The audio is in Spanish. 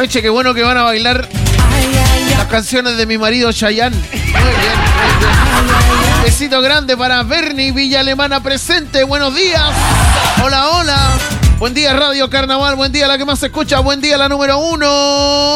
Meche, qué bueno que van a bailar las canciones de mi marido Chayanne. Muy bien, muy bien. Besito grande para Bernie Villa Alemana presente. Buenos días. Hola, hola. Buen día Radio Carnaval. Buen día la que más se escucha. Buen día la número 1.